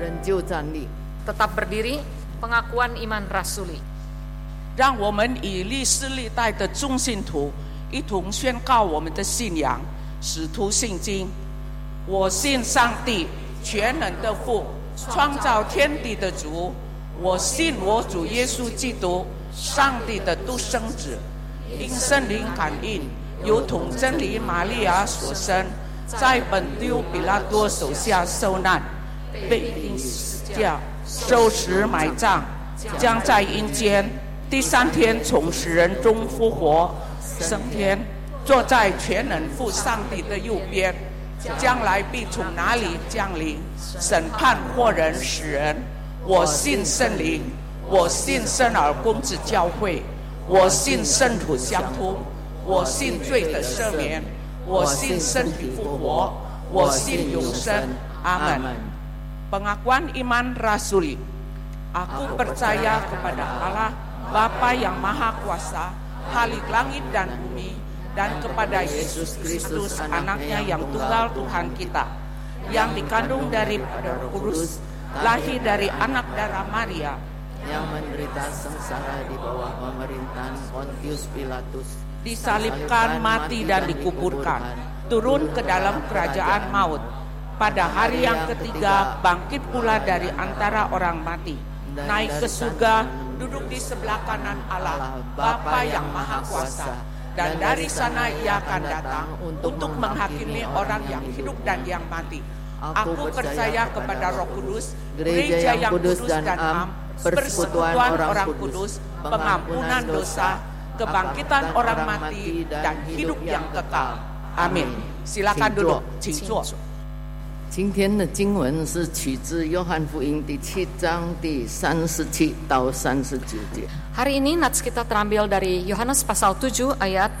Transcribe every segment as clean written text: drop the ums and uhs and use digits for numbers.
仍旧站立。 Tetap berdiri, pengakuan iman rasuli. 让我们以历世历代的众信徒一同宣告我们的信仰。使徒信经：我信上帝，全能的父，创造天地的主。我信我主耶稣基督，上帝的独生子，因圣灵感应，由童真理玛利亚所生，在本丢比拉多手下受难，被钉十字架，受死埋葬，将在阴间第3天从死人中复活，升天，坐在全能父上帝的右边，将来必从哪里降临，审判活人死人。我信圣灵，我信圣而公之教会，我信圣徒相通，我信罪的赦免，我信身体复活，我信永生。阿门。Pengakuan iman rasuli. Aku percaya kepada Allah Bapa yang Maha Kuasa, Khalik langit dan bumi, dan kepada Yesus Kristus anaknya yang tunggal Tuhan kita, yang dikandung dari Roh Kudus, lahir dari anak darah Maria, yang menderita sengsara di bawah pemerintahan Pontius Pilatus, disalibkan, mati dan dikuburkan, turun ke dalam kerajaan maut, pada hari yang ketiga bangkit pula dari antara orang mati, naik ke surga, duduk di sebelah kanan Allah Bapa yang Maha Kuasa, dan dari sana ia akan datang untuk menghakimi orang yang hidup dan yang mati. Aku percaya kepada Roh Kudus, gereja yang kudus dan am, persekutuan orang kudus, pengampunan dosa, kebangkitan orang mati, dan hidup yang kekal. Amin. Silakan duduk, 请坐。 今天的经文是取自约翰福音第7章第37到39节。 Hari ini nats kita terambil dari Yohanes pasal 7 ayat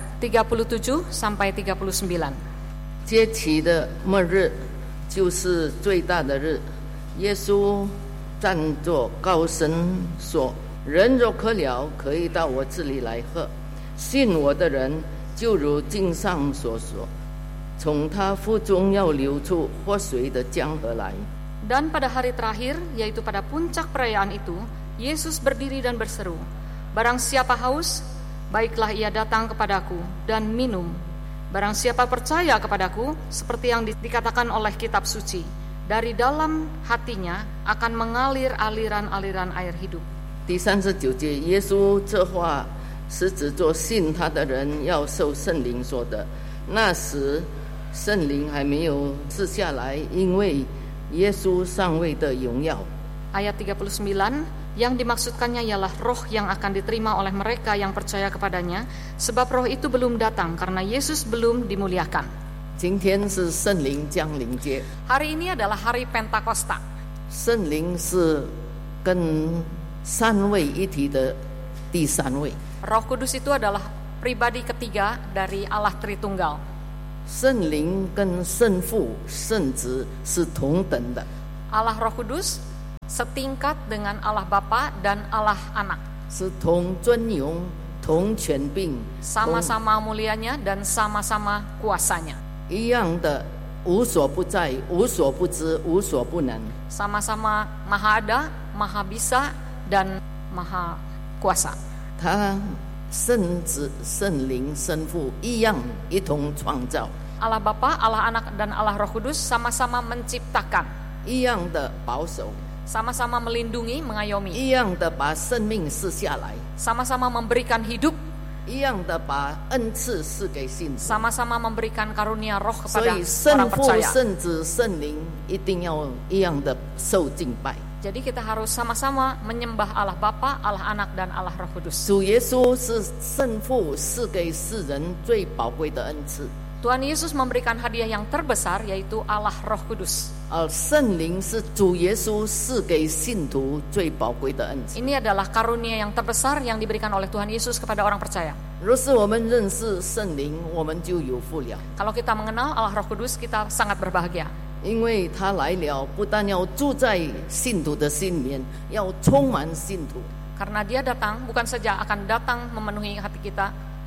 37 sampai 39. 节期的末日就是最大的日，耶稣站着高声说：“人若渴了，可以到我这里来喝。信我的人，就如经上所说，从他腹中要流出活水的江河来。” Dan pada hari terakhir, yaitu pada puncak perayaan itu, Yesus berdiri dan berseru, "Barang siapa haus, baiklah ia datang kepadaku dan minum. Barang siapa percaya kepadaku, seperti yang dikatakan oleh kitab suci, dari dalam hatinya akan mengalir aliran-aliran air hidup." 第39节，耶稣这话是指着信他的人要受圣灵说的。那时圣灵还没有赐下来，因为耶稣尚未得荣耀。 Ayat 39, yang dimaksudkannya ialah roh yang akan diterima oleh mereka yang percaya kepadanya, sebab roh itu belum datang karena Yesus belum dimuliakan. 今天是圣灵降临节， Hari ini adalah hari Pentakosta. 圣灵是跟三位一体的第三位。 Roh Kudus itu adalah pribadi ketiga dari Allah Tritunggal. 圣灵跟圣父、圣子是同等的。 Allah Roh Kudus setingkat dengan Allah Bapa dan Allah Anak. 是同尊荣、同权柄、 Sama-sama mulianya dan sama-sama kuasanya. 一样的，无所不在、无所不知、无所不能。 Sama-sama maha ada, maha bisa, dan maha kuasa. 他圣子、圣灵、圣父一样，一同创造， Allah Bapa, Allah Anak, dan Allah Roh Kudus sama-sama menciptakan, 一样的保守， sama-sama melindungi, mengayomi, 一样的把生命赐下来， sama-sama memberikan hidup, 一样的把恩赐赐给信徒。 sama-sama memberikan karunia roh 所 kepada 以圣 orang 父、 percaya. 圣子、圣灵一定要一样的受敬拜。 Jadi kita harus sama-sama menyembah Allah Bapa, Allah Anak, dan Allah Roh Kudus. 主耶稣是圣父赐给世人最宝贵的恩赐， Tuhan Yesus memberikan hadiah yang terbesar, yaitu Allah Roh Kudus. 而圣灵是主耶稣赐给信徒最宝贵的恩赐。 Ini adalah karunia yang terbesar yang diberikan oleh Tuhan Yesus kepada orang percaya. 若是我们认识圣灵，我们就有福了， Kalau kita mengenal Allah Roh Kudus, kita sangat berbahagia. 因为他来了，不但要住在信徒的心里面，要充满信徒。 Karena dia datang, bukan saja akan datang memenuhi hati kita,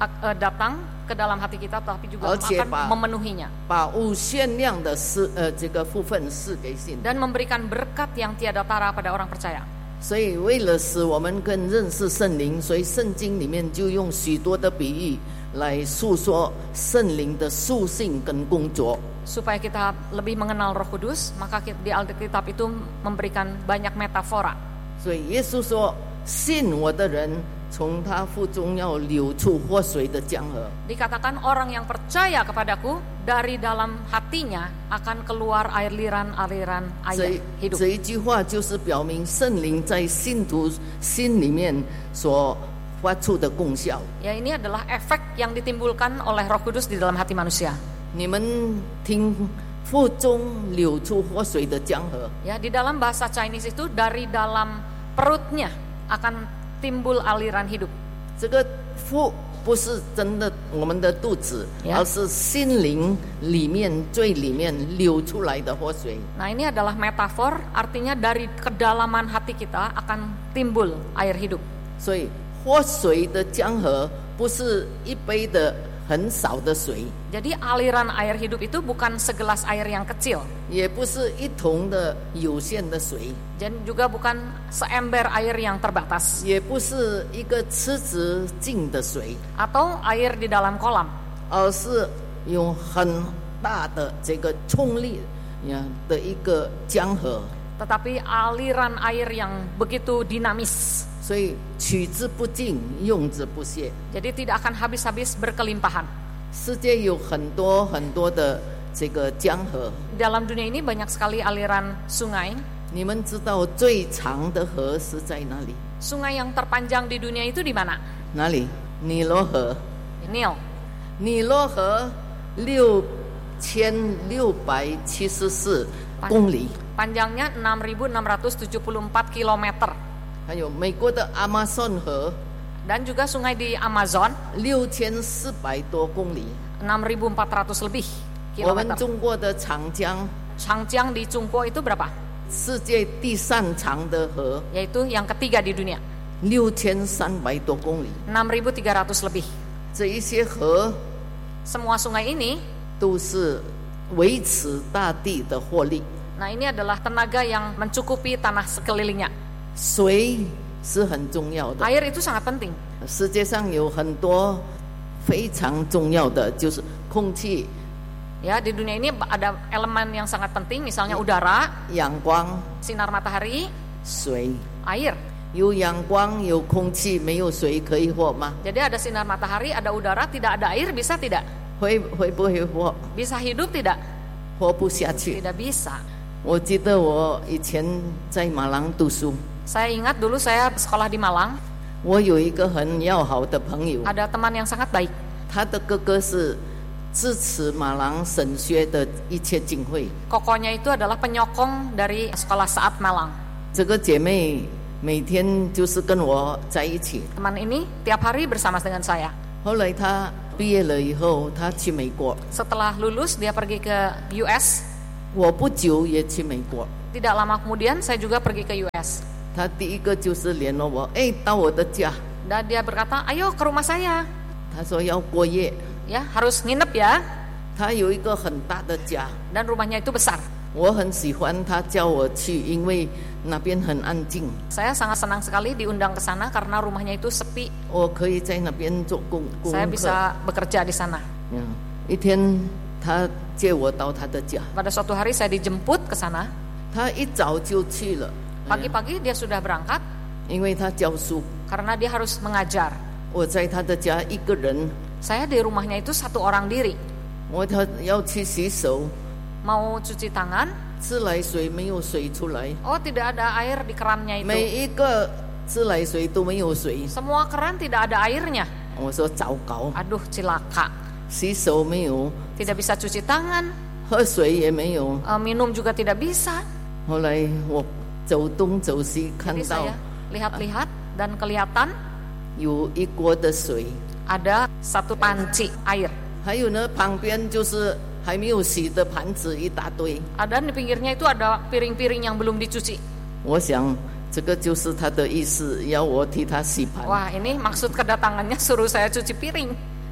datang ke dalam hati kita, tapi juga akan memenuhinya 把无限量的这个福分赐给信徒， dan memberikan berkat yang tiada tara pada orang percaya. 所以为了使我们更认识圣灵，所以圣经里面就用许多的比喻来诉说圣灵的属性跟工作。 Supaya kita lebih mengenal Roh Kudus, maka di Alkitab itu memberikan banyak metafora. 所以耶稣说：“信我的人，从他腹中要流出活水的江河。” Dikatakan orang yang percaya kepadaku, dari dalam hatinya akan keluar aliran-aliran air hidup. 这一句话就是表明圣灵在信徒心里面所发出的功效。 Ya, ini adalah efek yang ditimbulkan oleh Roh Kudus di dalam hati manusia. 你们听，腹中流出活水的江河。 Ya, di dalam bahasa Chinese itu dari dalam perutnya akan timbul aliran hidup. 这个腹不是真的我们的肚子， Ya. 而是心灵里面最里面流出来的活水。 Nah, ini adalah metafor, artinya dari kedalaman hati kita akan timbul air hidup. 所以活水的江河不是一杯的很少的水， Jadi aliran air hidup itu bukan segelas air yang kecil, 也不是一桶的有限的水， dan juga bukan seember air yang terbatas, 也不是一个池子静的水， atau air di dalam kolam, 而是有很大的这个冲力的一个江河。 tetapi aliran air yang begitu dinamis. 所以取之不尽，用之不竭。 Jadi tidak akan habis-habis berkelimpahan. 世界有很多很多的这个江河， Dalam dunia ini banyak sekali aliran sungai. 你们知道最长的河是在哪里？ Sungai yang terpanjang di dunia itu di mana? 哪里？尼罗河。 Nil. 尼罗河6674公里， Panjangnya 6.674 kilometer. 还有美国的亚马逊河 Dan juga sungai di Amazon 6400多公里， 6.400 lebih 我们 kilometer. 中国的长江， Changjiang di Chungkuo itu berapa? 世界第三长的河 Yaitu yang ketiga di dunia, 6300多公里。 6.300 lebih. 这一些河 Semua sungai ini, 都是维持大地的活力。 nah ini adalah tenaga yang mencukupi tanah sekelilingnya. 水是很重要的， Air itu sangat penting. 世界上有很多非常重要的，就是空气、 Ya, di dunia ini ada elemen yang sangat penting, misalnya udara, 阳光、 sinar matahari, 水。 air. 有阳光、有空气，没有水可以活吗？ Jadi ada sinar matahari, ada udara, tidak ada air, bisa tidak? 会不会活？ Bisa hidup tidak? 活不下去。 Tidak bisa. 我记得我以前在马郎读书， Saya ingat dulu saya sekolah di Malang, 我有一个很要好的朋友， ada teman yang sangat baik. 他的哥哥是支持马郎神学的一切经会。 Kokonya itu adalah penyokong dari sekolah Saat Malang. 这个姐妹每天就是跟我在一起。 Teman ini tiap hari bersama dengan saya. 后来她毕业了以后，她去美国， Setelah lulus dia pergi ke US. 我不久也去美国。 Tidak lama kemudian saya juga pergi ke US. 她第一个就是联络我，到我的家。 Dan dia berkata, ayo ke rumah saya. 她说要过夜， Ya, harus nginep ya. 她有一个很大的家， Dan rumahnya itu besar. 我很喜欢她叫我去，因为那边很安静， Saya sangat senang sekali diundang ke sana karena rumahnya itu sepi. 我可以在那边做功 Saya 课。 bisa bekerja di sana. 一天，她接我到她的家， Pada suatu hari saya dijemput ke sana. 她一早就去了， Pagi-pagi dia sudah berangkat 因为她教书。 karena dia harus mengajar. 我在她的家一个人， Saya di rumahnya itu satu orang diri. 我要去洗手， Mau cuci tangan, 自来水没有水出来， oh tidak ada air di kerannya itu. 每一个自来水都没有水。 Semua keran tidak ada airnya. 我说糟糕， Aduh, cilaka. 洗手没有， Tidak bisa cuci tangan, 喝水也没有。 minum juga tidak bisa. 后来我走东走西，看 Jadi 到 saya lihat-lihat dan kelihatan 有一锅的水， ada satu panci air. 还有呢，旁边就是还没有洗的盘子一大堆。 Dan di pinggirnya itu ada piring-piring yang belum dicuci. 我想这个就是他的意思，要我替他洗盘。 Wah, ini maksud kedatangannya suruh saya cuci piring.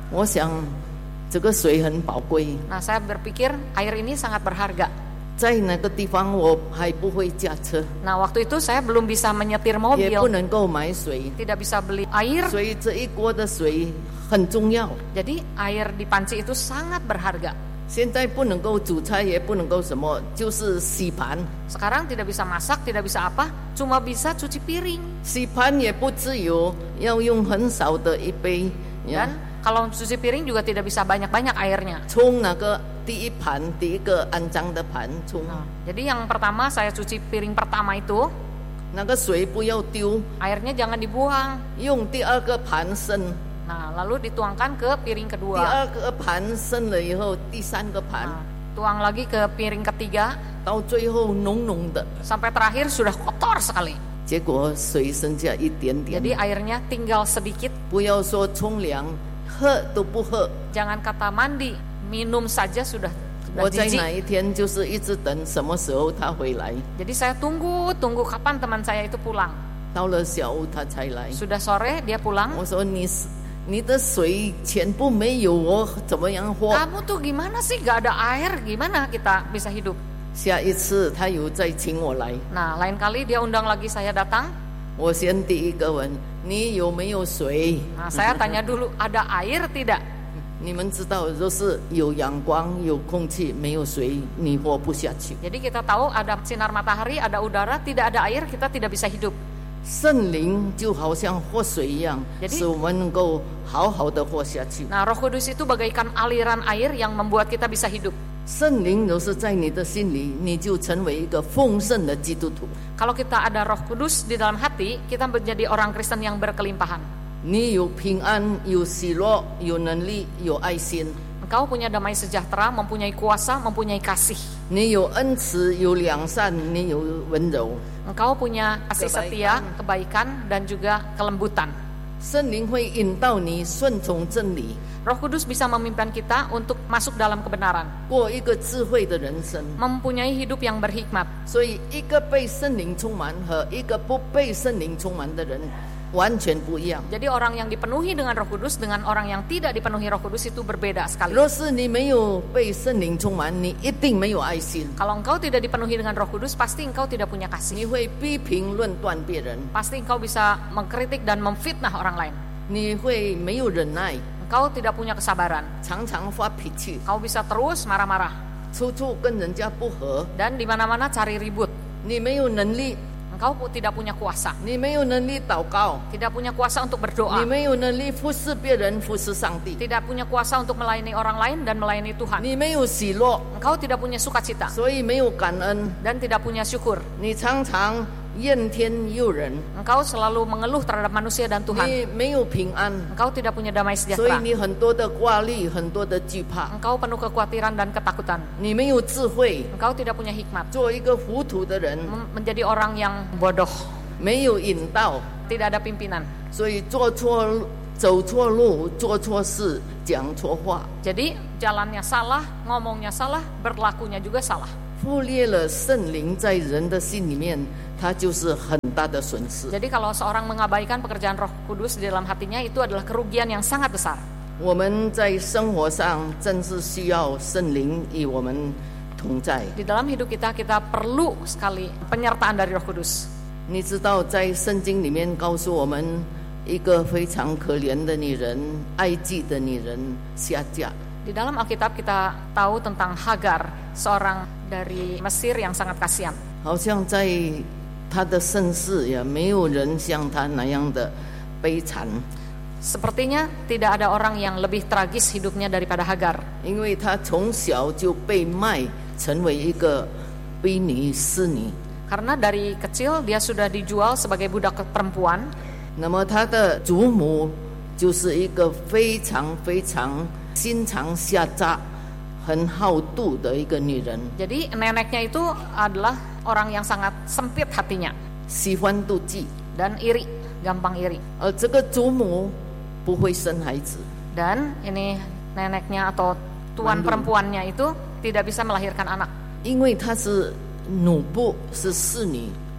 我想这个水很宝贵， Nah, saya berpikir air ini sangat berharga. 在那个地方我还不会驾车， Nah, waktu itu saya belum bisa menyetir 也 mobil, 不能够买水， tidak bisa beli air. 所以这一锅的水很重要。 Jadi air di panci itu sangat berharga. 现在不能够煮菜，也不能够什么，就是洗盘。 Sekarang tidak bisa masak, tidak bisa apa, cuma bisa cuci piring. 洗盘也不自由，要用很少的一杯， Dan kalau cuci piring juga tidak bisa banyak-banyak airnya. 冲那个第一盘，第一个肮脏的盘冲， Jadi yang pertama saya cuci piring pertama itu, 那个水不要丢， airnya jangan dibuang. 用第二个盘升， Nah, lalu dituangkan ke piring 第 kedua. 二个盘升了以后，第三个盘， Nah, tuang lagi ke piring ketiga, 到最后浓浓的， sampai terakhir sudah kotor sekali. 结果水剩下一点点。 Jadi airnya tinggal sedikit. 不要说冲凉，喝都不喝。 Jangan kata mandi, minum saja sudah 我在 jijik. 哪一天就是一直等什么时候他回来， Jadi saya tunggu kapan teman saya itu pulang. 到了下午他才来。 Sudah sore dia pulang. 我说你的水全部没有，我怎么样活？ Kamu tuh gimana sih, gak ada air, gimana kita bisa hidup? 下一次他有再请我来， Nah, lain kali dia undang lagi saya datang. 我先第一个问你有没有水？ Nah, saya tanya dulu, ada air tidak? 你们知道，若是有阳光、有空气，没有水，你活不下去。 Jadi kita tahu ada sinar matahari, ada udara, tidak ada air, kita tidak bisa hidup. 圣灵就好像活水一样， Jadi- 使我们能够好好的活下去。 Nah, Roh Kudus itu bagaikan aliran air yang membuat kita bisa hidup. 圣灵若是在你的心里，你就成为一个丰盛的基督徒。 Kalau kita ada Roh Kudus di dalam hati, kita menjadi orang Kristen yang berkelimpahan. 你有平安，有喜乐，有能力，有爱心。 Engkau punya damai sejahtera, mempunyai kuasa, mempunyai kasih. 你有恩慈，有良善，你有温柔。 Engkau punya kasih setia, kebaikan, dan juga kelembutan. 圣灵会引导你顺从真理， Roh Kudus bisa memimpin kita untuk masuk dalam kebenaran, 过一个智慧的人生。 mempunyai hidup yang berhikmat. 所以，一个被圣灵充满和一个不被圣灵充满的人完全不一样。 Jadi orang yang dipenuhi dengan Roh Kudus dengan orang yang tidak dipenuhi Roh Kudus itu berbeda sekali. 若是你没有被圣灵充满，你一定没有爱心， Kalau engkau tidak dipenuhi dengan Roh Kudus, pasti engkau tidak punya 你 kasih. 会批评论断别人， Pasti engkau bisa mengkritik dan memfitnah orang lain. 你会没有忍耐， Engkau tidak punya kesabaran. 常常发脾气， Kau bisa terus marah-marah 处处跟人家不和， dan di mana-mana cari ribut. 你没有能力， Engkau tidak punya kuasa, 你没有能力祷告， tidak punya kuasa untuk 你 berdoa, 没有能力服侍别人，服侍上帝， tidak punya kuasa untuk melayani orang lain dan melayani Tuhan. 你没有喜乐， Engkau tidak punya sukacita 所以没有感恩， dan tidak punya syukur. 你常常怨天尤人， Engkau selalu mengeluh terhadap manusia dan Tuhan. 你没有平安， Engkau tidak punya damai 所以 sejahtera. 你很多的挂虑，很多的惧怕， Engkau penuh kekhawatiran dan ketakutan. 你没有智慧， Engkau tidak punya hikmat. 做一个糊涂的人， Menjadi orang yang bodoh, 没有引导， tidak ada pimpinan. 所以做错、走错路，做错事，讲错话， Jadi jalannya salah, ngomongnya salah, berlakunya juga salah. 忽略了圣灵在人的心里面，它就是很大的损失。 Jadi kalau seorang mengabaikan pekerjaan Roh Kudus di dalam hatinya, itu adalah kerugian yang sangat besar. 我们在生活上真是需要圣灵与我们同在。 Di dalam hidup kita, kita perlu sekali penyertaan dari Roh Kudus. 你知道，在圣经里面告诉我们，一个非常可怜的女人，埃及的女人下嫁。 Di dalam Alkitab kita tahu tentang Hagar, seorang dari Mesir yang sangat kasihan. 好像在她的身世也没有人像她那样的悲惨， Sepertinya tidak ada orang yang lebih tragis hidupnya daripada Hagar. 因为她从小就被卖成为一个婢女、侍女。 Karena dari kecil dia sudah dijual sebagai budak perempuan. 那么她的祖母就是一个非常非常心肠狭窄、很好妒的一个女人， Jadi neneknya itu adalah orang yang sangat sempit hatinya 喜欢妒忌。 dan iri, gampang iri. 而这个祖母不会生孩子， Dan ini neneknya atau tuan Mandul. perempuannya itu tidak bisa melahirkan anak. 因为她是奴仆，是侍女，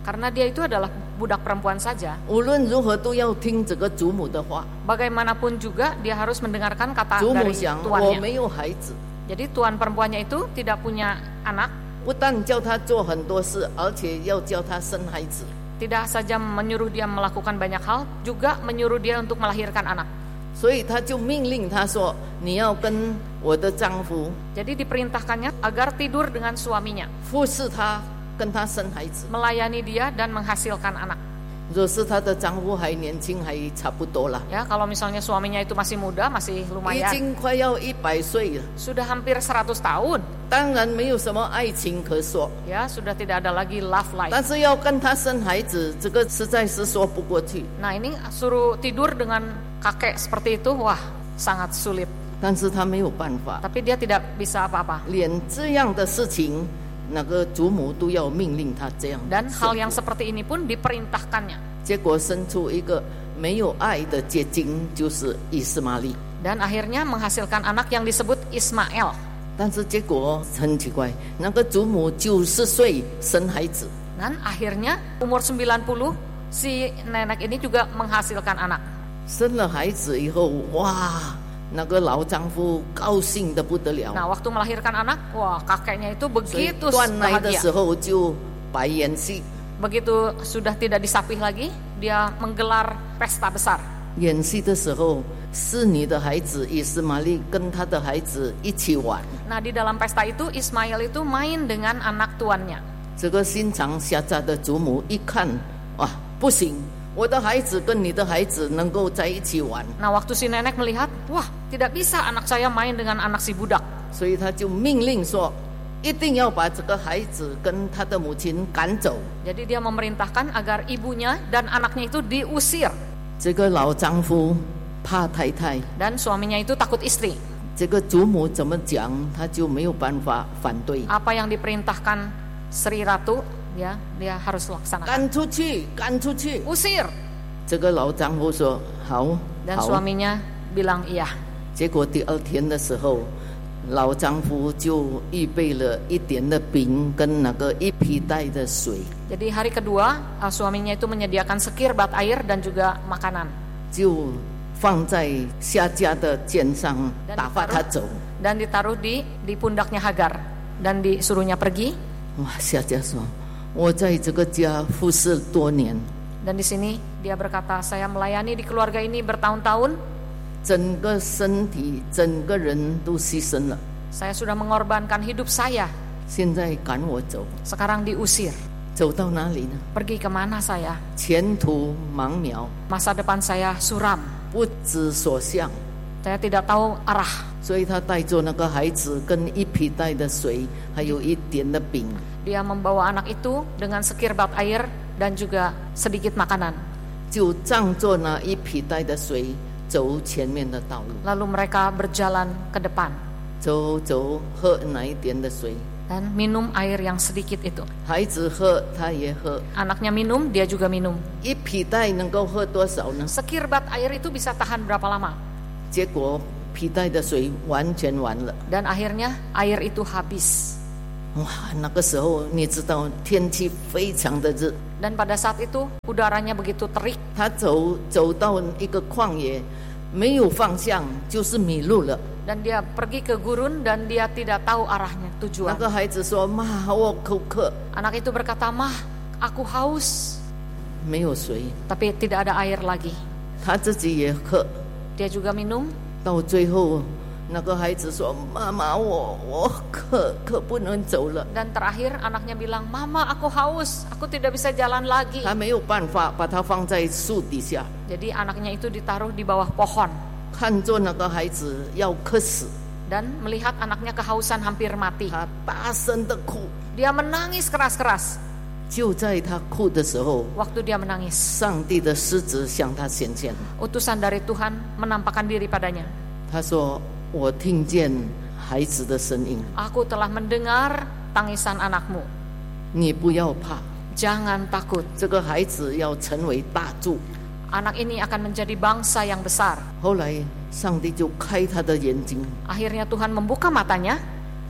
karena dia itu adalah budak perempuan saja. 无论如何都要听这个祖母的话。 Bagaimanapun juga dia harus mendengarkan kata 祖母 dari 想，我 tuannya. 没有孩子， Jadi tuan perempuannya itu tidak punya anak, 不但叫他做很多事，而且要叫他生孩子。 tidak saja menyuruh dia melakukan banyak hal, juga menyuruh dia untuk melahirkan anak. 所以他就命令他说：“你要跟我的丈夫 Jadi diperintahkannya agar tidur dengan suaminya, 服侍他，跟他生孩子。 melayani dia dan menghasilkan anak. 若是她的丈夫还年轻，还差不多了， Ya, kalau misalnya suaminya itu masih muda, masih 已 lumayan, 经快要100岁了， sudah hampir 100 tahun, 当然没有什么爱情可说。 ya sudah tidak ada lagi love life. 但是要跟他生孩子，这个实在是说不过去。 Nah, ini suruh tidur dengan kakek seperti itu, wah sangat sulit. 但是他没有办法， Tapi dia tidak bisa apa-apa. 连这样的事情，那个祖母都要命令他这样。 Dan hal yang seperti ini pun diperintahkannya. 结果生出一个没有爱的结晶，就是以斯玛利。 Dan akhirnya menghasilkan anak yang disebut Ismail. 但是结果很奇怪，那个祖母90岁生孩子， Dan akhirnya umur 90 si nenek ini juga menghasilkan anak. 生了孩子以后，哇，那个老丈夫高兴得不得了。 Nah, waktu melahirkan anak, wah kakeknya itu 所以 begitu 断奶的 bahagia. 时候就摆演戏， Begitu sudah tidak disapih lagi, dia menggelar pesta besar. 演戏的时候是你的孩子以斯玛利跟他的孩子一起玩。 Nah, di dalam pesta itu Ismail itu main dengan anak tuannya. 这个心肠狭窄的祖母一看，哇，不行，我的孩子跟你的孩子能够在一起玩， Nah, waktu si nenek melihat, wah tidak bisa anak saya main dengan anak si budak. 所以他就命令说，一定要把这个孩子跟他的母亲赶走。 Jadi dia memerintahkan agar ibunya dan anaknya itu diusir. 这个老丈夫怕太太， Dan suaminya itu takut istri. 这个祖母怎么讲，他就没有办法反对。 Apa yang diperintahkan Sri Ratu, ya, dia harus laksanakan. 赶出去，赶出去！ Usir. 这个老丈夫说好， Dan 好。 suaminya bilang iya. 结果第二天的时候，老丈夫就预备了一点的饼跟那个一皮带的水， Jadi hari kedua, suaminya itu menyediakan sekirbat air dan juga makanan. 就放在夏家的肩上， Dan 打发他走。 Dan ditaruh di pundaknya Hagar dan disuruhnya pergi. 哇，夏家说：“我在这个家服侍多年， Dan di sini dia berkata, saya melayani di keluarga ini bertahun-tahun. 整个身体、整个人都牺牲了， Saya sudah mengorbankan hidup saya. 现在赶我走， Sekarang diusir. 走到哪里呢？ Pergi kemana saya? 前途茫渺， Masa depan saya suram. 不知所向。” Saya tidak tahu arah. 所以他带着那个孩子跟一皮带的水，还有一点的饼， Dia membawa anak itu dengan sekirbat air dan juga sedikit makanan. 就仗着那一皮带的水走前面的道路， Lalu mereka berjalan ke depan 走走喝那一点的水， dan minum air yang sedikit itu. 孩子喝他也喝， Anaknya minum, dia juga minum. 一皮带能够喝多少呢？ Sekirbat air itu bisa tahan berapa lama? 结果皮带的水完全完了。 Dan akhirnya air itu habis. 哇，那个时候你知道天气非常的热， Dan pada saat itu udaranya begitu terik. 他走到一个旷野，没有方向，就是迷路了。 Dan dia pergi ke gurun dan dia tidak tahu arahnya, 那 tujuan. 个孩子说：“妈，我口渴， Anak itu berkata, "Mah, aku haus." 没有水。” Tapi tidak ada air lagi. 他自己也渴， Dia juga minum. 到最后那个孩子说：“妈妈，我渴不能走了。 Dan terakhir anaknya bilang, "Mama, aku haus. Aku tidak bisa jalan lagi." 他没有办法把他放在树底下， Jadi anaknya itu ditaruh di bawah pohon. 看着那个孩子要渴死， Dan melihat anaknya kehausan hampir mati. 他大声的哭。 Dia menangis keras-keras. 就在他哭的时候， Waktu dia menangis, 上帝的狮子向他显现。 utusan dari Tuhan menampakkan diri padanya. 他说：“我听见孩子的声音， Aku telah mendengar tangisan anakmu. 你不要怕， Jangan takut. 这个孩子要成为大柱。” Anak ini akan menjadi bangsa yang besar. 后来上帝就开他的眼睛， Akhirnya Tuhan membuka matanya.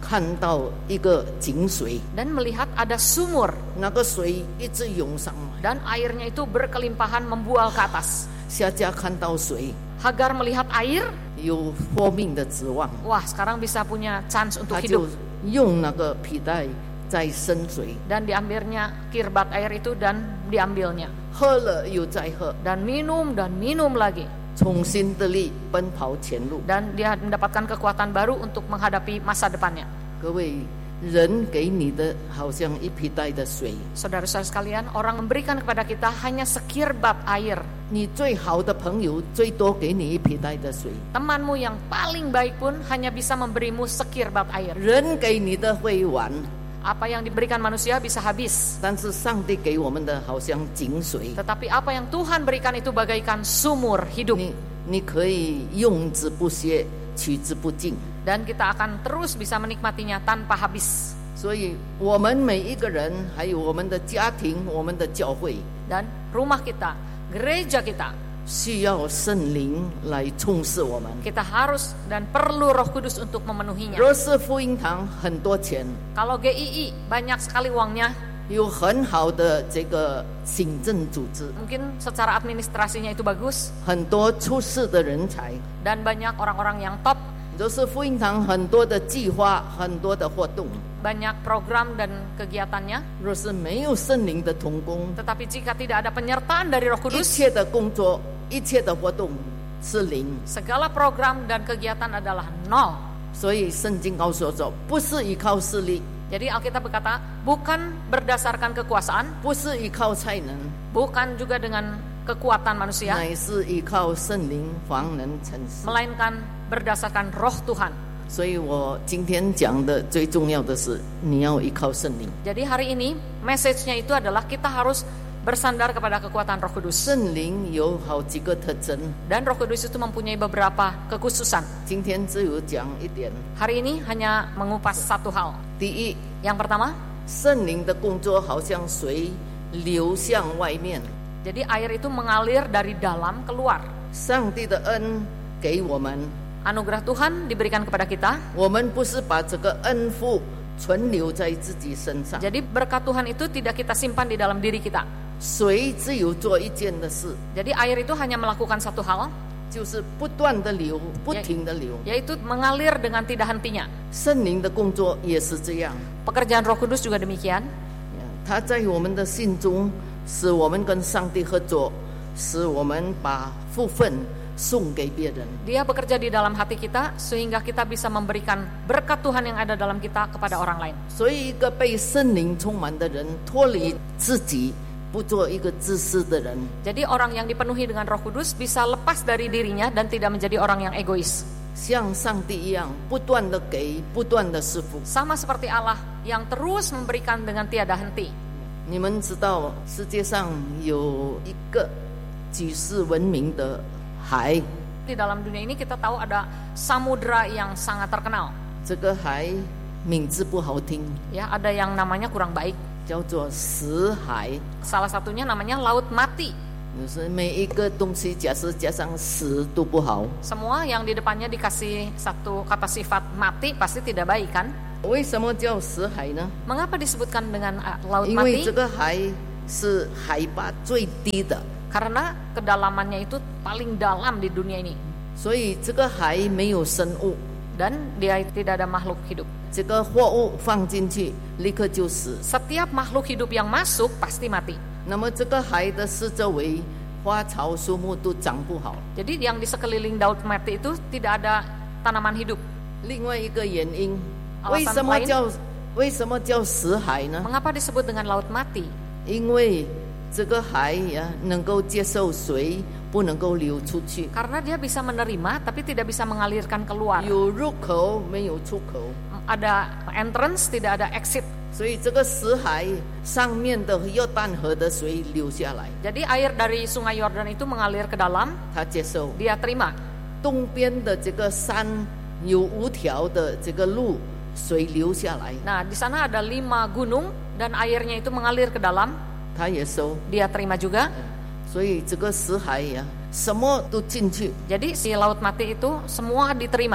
看到一个井水， dan melihat ada sumur 那个水一直涌上来。 dan airnya itu berkelimpahan membual ke atas. 夏甲看到水 Hagar melihat air, 有活命的指望， wah sekarang bisa punya chance untuk 他就 hidup. 用那个皮带在生水， Dan diambilnya kirbat air itu dan diambilnya. 喝了又再喝， Dan minum lagi. 重新得力，奔跑前路。 Dan dia mendapatkan kekuatan baru untuk menghadapi masa depannya. 各位，人给你的好像一皮带的水， Saudara-saudara sekalian, orang memberikan kepada kita hanya sekirbat air. 你最好的朋友最多给你一皮带的水， Temanmu yang paling baik pun hanya bisa memberimu sekirbat air. 人给你的会完， Apa yang diberikan manusia bisa habis. 但是上帝给我们的好像井水， Tetapi apa yang Tuhan berikan itu bagaikan sumur hidup. 你可以用之不竭，取之不尽。 Dan kita akan terus bisa menikmatinya tanpa habis. 所以，我们每一个人，还有我们的家庭、我们的教会， Dan rumah kita, gereja kita, 需要圣灵来充实我们。 kita harus dan perlu Roh Kudus untuk memenuhinya. 若是福音堂很多钱， Kalau GII banyak sekali uangnya, 有很好的这个行政组织， mungkin secara administrasinya itu bagus, 很多出色的人才。 dan banyak orang-orang yang top, 若是福音堂很多的计划、很多的活动， banyak program dan kegiatannya. 若是没有圣灵的同工， Tetapi jika tidak ada penyertaan dari Roh 一 Kudus, 切的工作、一切的活动是零。 segala program dan kegiatan adalah nol. 所以圣经告诉我说，不是依靠势力， Jadi Alkitab berkata, bukan berdasarkan kekuasaan, 不是依靠才能， bukan juga dengan kekuatan manusia, 乃是依靠圣灵方能成事。 melainkan berdasarkan Roh Tuhan. 所以我今天讲的最重要的是，你要依靠圣灵。 Jadi hari ini message-nya itu adalah kita harus bersandar kepada kekuatan Roh Kudus. 圣灵有好几个特征， Dan Roh Kudus itu mempunyai beberapa kekhususan. 今天只有讲一点。 Hari ini hanya mengupas satu hal. 第一， Yang pertama, 圣灵的工作好像水流向外面， jadi air itu mengalir dari dalam keluar. 上帝的恩给我们， Anugerah Tuhan diberikan kepada kita. 我们不是把这个恩福存留在自己身上， Jadi berkat Tuhan itu tidak kita simpan di dalam diri kita. 水只有做一件的事， Jadi air itu hanya melakukan satu hal, 就是不断的流，不停的流。 yaitu mengalir dengan tidak hentinya. 圣灵的工作也是这样， Pekerjaan Roh Kudus juga demikian. 他在我们的心中，使我们跟上帝合作，使我们把福分送给别人。 Dia bekerja di dalam hati kita sehingga kita bisa memberikan berkat Tuhan yang ada dalam kita kepada orang lain. 所以，一个被圣灵充满的人，脱离自己，不做一个自私的人。 Jadi orang yang dipenuhi dengan Roh Kudus bisa lepas dari dirinya dan tidak menjadi orang yang egois. 像上帝一样，不断的给，不断的施福。 Sama seperti Allah yang terus memberikan dengan tiada henti. 你们知道，世界上有一个举世闻名的海， Di dalam dunia ini kita tahu ada samudra yang sangat terkenal. 这个海名字不好听， Ya, ada yang namanya kurang baik. 叫做死海。 Salah satunya namanya Laut Mati. 就是每一个东西，假设加上死都不好。 Semua yang di depannya dikasih satu kata sifat mati pasti tidak baik kan? 为什么叫死海呢？ Mengapa disebutkan dengan Laut 因为 Mati? 这个海是海拔最低的， Karena kedalamannya itu paling dalam di dunia ini. 所以这个海没有生物， Dan dia tidak ada makhluk hidup. 这个货物放进去立刻就死。 Setiap makhluk hidup yang masuk pasti mati. 那么这个海的四周围花草树木都长不好。 Jadi yang di sekeliling Laut Mati itu tidak ada tanaman hidup. 另外一个原因， Alasan 为什么叫死海呢？ Mengapa disebut dengan Laut Mati? 因为这个海呀能够接受水，不能够流出去， Karena dia bisa menerima tapi tidak bisa mengalirkan keluar. 有入口没有出口。 Ada entrance, tidak ada exit. 所以这个死海上面的约旦河的水流下来， Jadi air dari sungai Yordan itu mengalir ke dalam, 他接受。 dia terima. 东边的这个山有无条的这个路，水流下来， Nah, di sana ada 5 gunung dan airnya itu mengalir ke dalam, 他也收。 dia terima juga. 所以这个死海呀，什么都进去。 Jadi si Laut Mati itu semua diterima.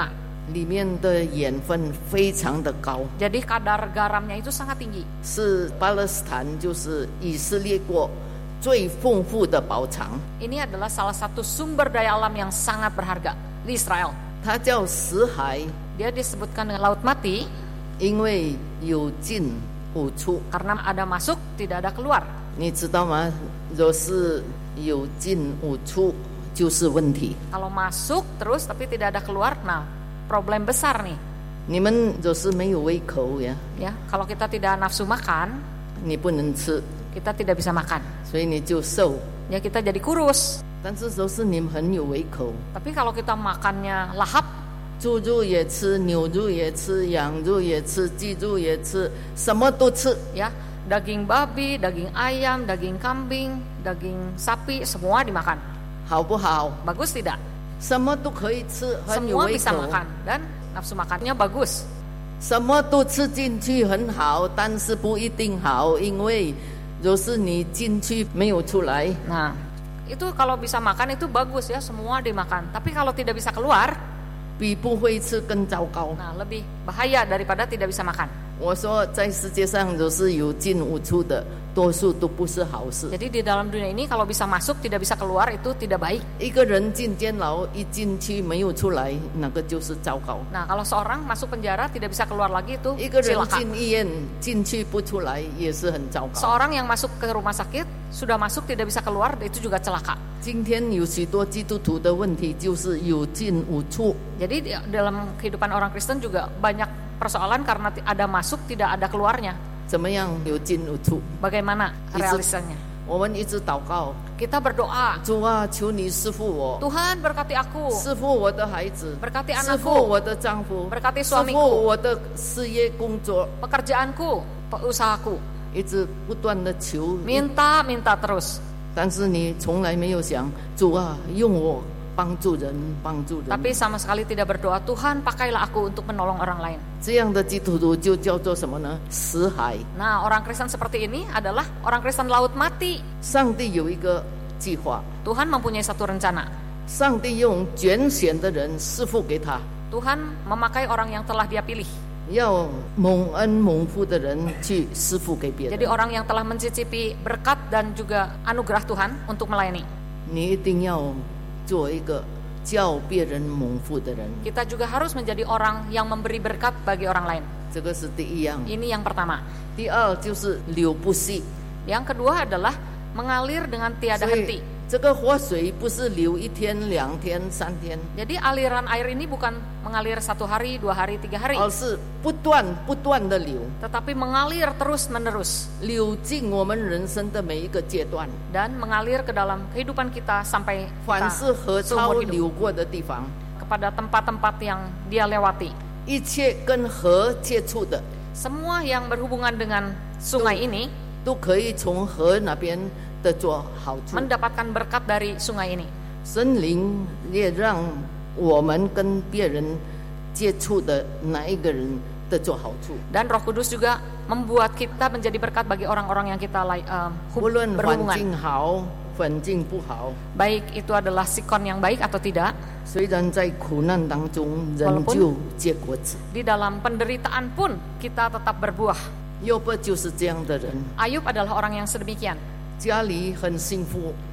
里面的盐分非常的高， Jadi kadar garamnya itu sangat tinggi. 是巴勒斯坦就是以色列国最丰富的宝藏。 Ini adalah salah satu sumber daya alam yang sangat berharga di Israel. 它叫死海， Dia disebutkan dengan laut mati 因为有进无出。 karena ada masuk, tidak ada keluar. 你知道吗？若是有进无出，就是问题。 Kalau masuk terus tapi tidak ada keluar, nah problem besar nih. 你们若是没有胃口呀， Ya, kalau kita tidak nafsu makan, 你不能吃， kita tidak bisa makan. 所以你就瘦。 Ya kita jadi kurus. 但是若是你们很有胃口， Tapi kalau kita makannya lahap, 猪肉也吃，牛肉也吃，羊肉也吃，鸡肉也吃，什么都吃。 ya, daging babi, daging ayam, daging kambing, daging sapi, semua dimakan. 好不好？ Bagus tidak? 什么都可以吃，很有 Semua 胃 bisa 口。 makan dan nafsu makannya bagus. 什么都吃进去很好，但是不一定好，因为若是你进去没有出来， Nah, itu kalau bisa makan itu bagus ya, semua dimakan. Tapi kalau tidak bisa keluar, 比不会吃更糟糕。 nah lebih bahaya daripada tidak bisa makan. 我说，在世界上若是有进无出的，多数都不是好事。 Jadi di dalam dunia ini kalau bisa masuk tidak bisa keluar itu tidak baik. 一个人进监牢，一进去没有出来，那个就是糟糕。 Nah, kalau seorang masuk penjara tidak bisa keluar lagi itu 一个人 celaka. 进医院进去不出来，也是很糟糕。 Seorang yang masuk ke rumah sakit sudah masuk tidak bisa keluar itu juga celaka. 今天有许多基督徒的问题就是有进无出。 Jadi dalam kehidupan orang Kristen juga banyak persoalan karena ada masuk tidak ada keluarnya. 怎么样有进无出？ Bagaimana realisasinya? 我们一直祷告， Kita berdoa, 主啊，求你赐福我， Tuhan berkati aku, 赐福我的孩子， berkati 赐福 anakku, 我的丈夫， berkati 赐福 suamiku, 我的事业工作， pekerjaanku, usahaku. 一直不断的求， Minta terus. 但是你从来没有想，主啊，用我帮助人，帮助人。 Tapi sama sekali tidak berdoa, Tuhan pakailah aku untuk menolong orang lain. 这样的基督徒就叫做什么呢？死海。 Nah, orang Kristen seperti ini adalah orang Kristen laut mati. 上帝有一个计划， Tuhan mempunyai satu rencana. 上帝用拣选的人赐福给他， Tuhan memakai orang yang telah Dia pilih. 要蒙恩蒙福的人去施福给别 Jadi 人。 orang yang telah mencicipi berkat dan juga anugerah Tuhan untuk melayani. 你一定要做一个叫别人蒙福的人， Kita juga harus menjadi orang yang memberi berkat bagi orang lain. 这个是第一样。 Ini yang pertama. 第二就是流不息， Yang kedua adalah mengalir dengan tiada 所以 henti. 这个活水不是流1天、2天、3天， Jadi aliran air ini bukan mengalir 1 hari, 2 hari, 3 hari, 而是不断的流， tetapi mengalir terus menerus 流进我们人生的每一个阶段。 dan mengalir ke dalam kehidupan kita sampai 凡是河 kita 潮 seumur hidup 流过的地方， kepada tempat-tempat yang dia lewati. 一切跟河接触的， Semua yang berhubungan dengan sungai ini 都可以从河那边得着好处。 mendapatkan berkat dari sungai ini. 神灵也让我们跟别人接触的哪一个人得着好处。 Dan Roh Kudus juga membuat kita menjadi berkat bagi orang-orang yang kita 无论环 berhubungan. 境好，环境不好， Baik itu adalah sikon yang baik atau tidak, 虽然在苦难当中，仍旧结果子。 di dalam penderitaan pun kita tetap berbuah. 约伯就是这样的人， Ayub adalah orang yang sedemikian. 家里很幸福，